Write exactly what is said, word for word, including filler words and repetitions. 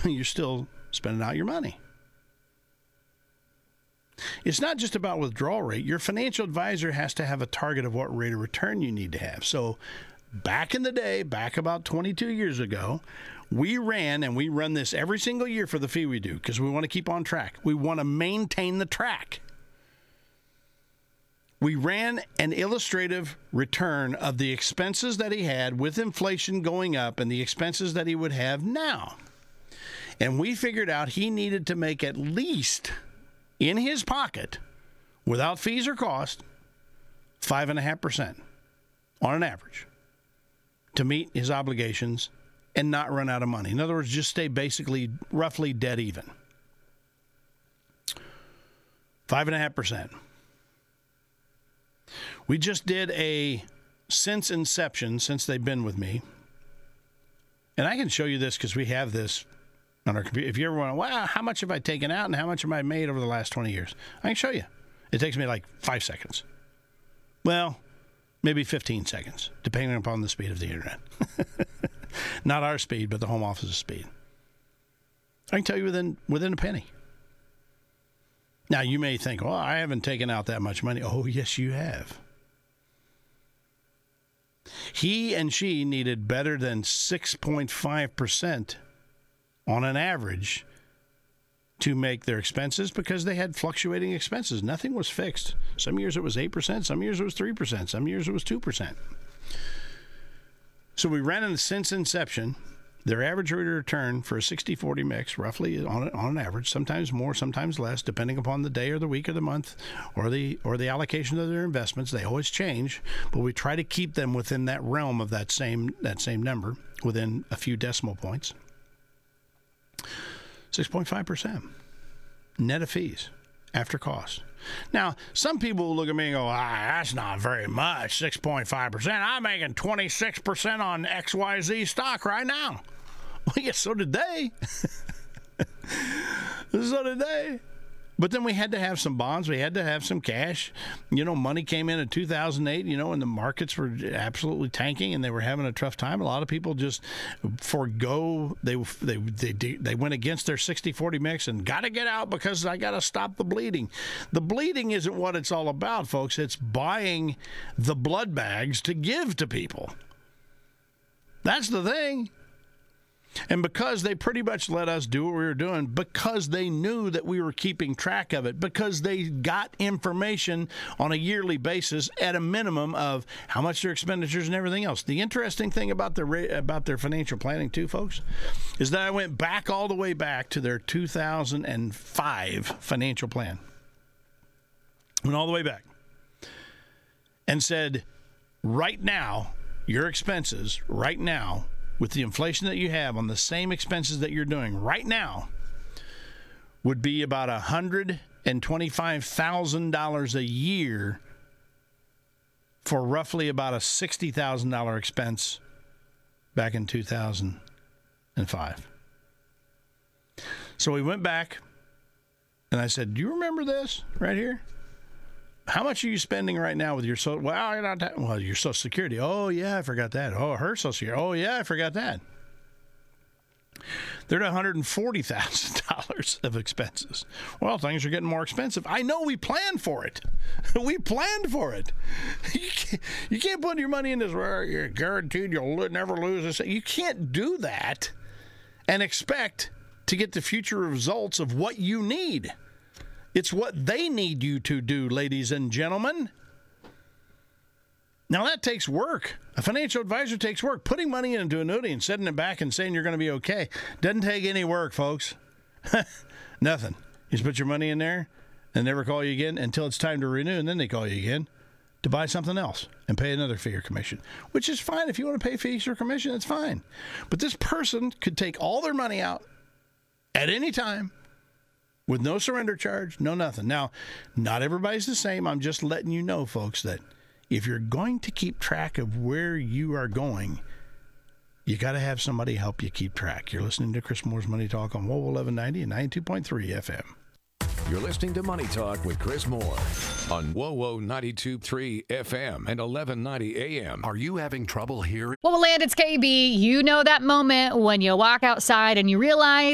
you're still spending out your money. It's not just about withdrawal rate. Your financial advisor has to have a target of what rate of return you need to have. So back in the day, back about twenty-two years ago, we ran, and we run this every single year for the fee we do because we want to keep on track. We want to maintain the track. We ran an illustrative return of the expenses that he had with inflation going up and the expenses that he would have now. And we figured out he needed to make at least in his pocket, without fees or cost, five point five percent on an average to meet his obligations and not run out of money. In other words, just stay basically roughly dead even. five point five percent. We just did a since inception, since they've been with me. And I can show you this because we have this on our computer. If you ever want to, wow, how much have I taken out and how much have I made over the last twenty years? I can show you. It takes me like five seconds. Well, maybe fifteen seconds, depending upon the speed of the internet. Not our speed, but the home office's speed. I can tell you within within a penny. Now, you may think, well, I haven't taken out that much money. Oh, yes, you have. He and she needed better than six point five percent on an average to make their expenses because they had fluctuating expenses. Nothing was fixed. Some years it was eight percent, some years it was three percent, some years it was two percent. So we ran it since inception. Their average rate of return for a sixty forty mix, roughly on on an average, sometimes more, sometimes less, depending upon the day or the week or the month or the or the allocation of their investments. They always change, but we try to keep them within that realm of that same that same number, within a few decimal points. six point five percent net of fees after cost. Now, some people will look at me and go, ah, that's not very much, six point five percent. I'm making twenty-six percent on X Y Z stock right now. Well, yes, so did they. So did they. But then we had to have some bonds. We had to have some cash. You know, money came in in two thousand eight, you know, and the markets were absolutely tanking and they were having a tough time. A lot of people just forego. They they they, they went against their sixty forty mix and got to get out because I got to stop the bleeding. The bleeding isn't what it's all about, folks. It's buying the blood bags to give to people. That's the thing. And because they pretty much let us do what we were doing, because they knew that we were keeping track of it, because they got information on a yearly basis at a minimum of how much their expenditures and everything else. The interesting thing about their about their financial planning too, folks, is that I went back all the way back to their two thousand five financial plan. Went all the way back and said, right now, your expenses right now, with the inflation that you have on the same expenses that you're doing right now, would be about one hundred twenty-five thousand dollars a year for roughly about a sixty thousand dollars expense back in two thousand five. So we went back, and I said, do you remember this right here? How much are you spending right now with your social? Well, you're not that, well, your Social Security. Oh, yeah, I forgot that. Oh, her Social Security. Oh, yeah, I forgot that. They're at one hundred forty thousand dollars of expenses. Well, things are getting more expensive. I know we planned for it. We planned for it. You can't, you can't put your money in this where you're guaranteed you'll never lose this. You can't do that and expect to get the future results of what you need. It's what they need you to do, ladies and gentlemen. Now, that takes work. A financial advisor takes work. Putting money into an annuity and setting it back and saying you're going to be okay doesn't take any work, folks. Nothing. You just put your money in there and never call you again until it's time to renew, and then they call you again to buy something else and pay another fee or commission, which is fine. If you want to pay fees or commission, that's fine. But this person could take all their money out at any time, with no surrender charge, no nothing. Now, not everybody's the same. I'm just letting you know, folks, that if you're going to keep track of where you are going, you got to have somebody help you keep track. You're listening to Chris Moore's Money Talk on W O W eleven ninety and ninety-two point three F M. You're listening to Money Talk with Chris Moore on W O W ninety-two point three F M and eleven ninety A M. Are you having trouble hearing? Well, land, it's K B. You know that moment when you walk outside and you realize